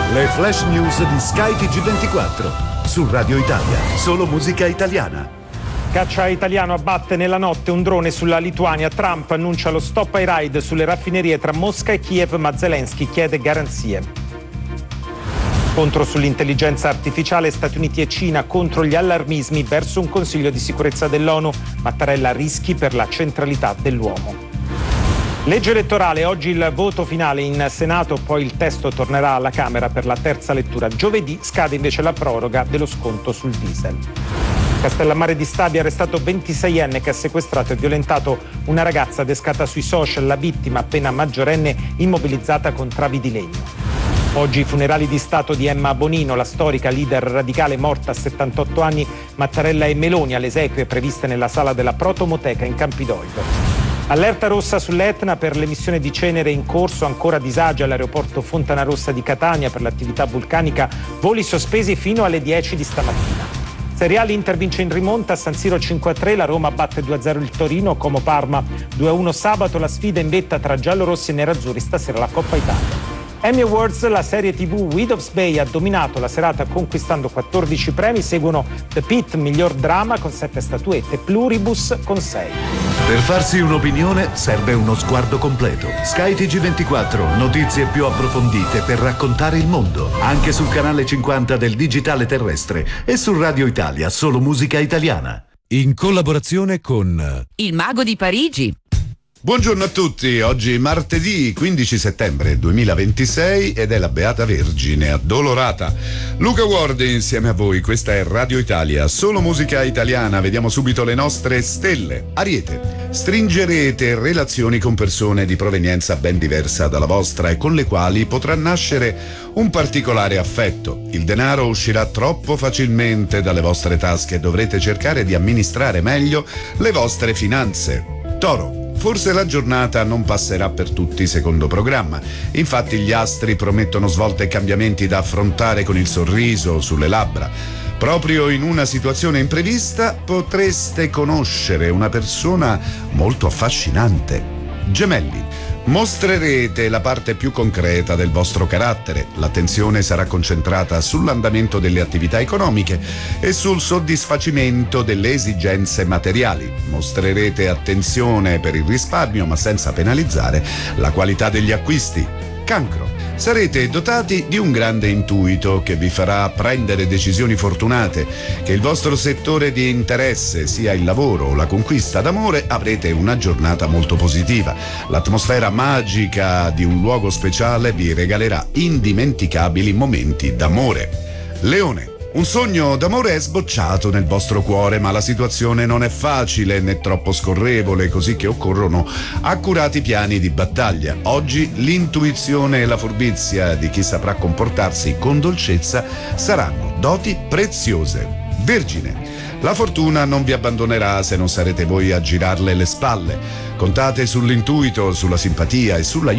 Le flash news di Sky TG24 su Radio Italia, solo musica italiana. Caccia italiano abbatte nella notte un drone sulla Lituania. Trump annuncia lo stop ai raid sulle raffinerie tra Mosca e Kiev, ma Zelensky chiede garanzie. Scontro sull'intelligenza artificiale, Stati Uniti e Cina contro gli allarmismi verso un Consiglio di sicurezza dell'ONU. Mattarella, rischi per la centralità dell'uomo. Legge elettorale, oggi il voto finale in Senato, poi il testo tornerà alla Camera per la terza lettura. Giovedì scade invece la proroga dello sconto sul diesel. Castellammare di Stabia, arrestato 26enne che ha sequestrato e violentato una ragazza adescata sui social, la vittima appena maggiorenne immobilizzata con travi di legno. Oggi i funerali di Stato di Emma Bonino, la storica leader radicale morta a 78 anni. Mattarella e Meloni alle esequie previste nella sala della Protomoteca in Campidoglio. Allerta rossa sull'Etna per l'emissione di cenere in corso, ancora disagi all'aeroporto Fontanarossa di Catania per l'attività vulcanica, voli sospesi fino alle 10 di stamattina. Serie A, l'Inter vince in rimonta, San Siro 5-3, la Roma batte 2-0 il Torino, Como Parma 2-1 sabato, la sfida in vetta tra giallorossi e nerazzurri, stasera la Coppa Italia. Emmy Awards, la serie TV Widow's Bay ha dominato la serata conquistando 14 premi, seguono The Pitt, miglior drama con 7 statuette, Pluribus con 6. Per farsi un'opinione serve uno sguardo completo. Sky TG24, notizie più approfondite per raccontare il mondo, anche sul canale 50 del digitale terrestre e su Radio Italia, solo musica italiana. In collaborazione con Il Mago di Parigi. Buongiorno a tutti, oggi martedì 15 settembre 2026 ed è la Beata Vergine Addolorata. Luca Ward insieme a voi, questa è Radio Italia, solo musica italiana. Vediamo subito le nostre stelle. Ariete, stringerete relazioni con persone di provenienza ben diversa dalla vostra e con le quali potrà nascere un particolare affetto. Il denaro uscirà troppo facilmente dalle vostre tasche e dovrete cercare di amministrare meglio le vostre finanze. Toro, forse la giornata non passerà per tutti secondo programma. Infatti gli astri promettono svolte e cambiamenti da affrontare con il sorriso sulle labbra. Proprio in una situazione imprevista potreste conoscere una persona molto affascinante. Gemelli, mostrerete la parte più concreta del vostro carattere. L'attenzione sarà concentrata sull'andamento delle attività economiche e sul soddisfacimento delle esigenze materiali. Mostrerete attenzione per il risparmio, ma senza penalizzare la qualità degli acquisti. Cancro, sarete dotati di un grande intuito che vi farà prendere decisioni fortunate. Che il vostro settore di interesse sia il lavoro o la conquista d'amore, avrete una giornata molto positiva. L'atmosfera magica di un luogo speciale vi regalerà indimenticabili momenti d'amore. Leone, un sogno d'amore è sbocciato nel vostro cuore, ma la situazione non è facile né troppo scorrevole, così che occorrono accurati piani di battaglia. Oggi l'intuizione e la furbizia di chi saprà comportarsi con dolcezza saranno doti preziose. Vergine, la fortuna non vi abbandonerà se non sarete voi a girarle le spalle. Contate sull'intuito, sulla simpatia e sulla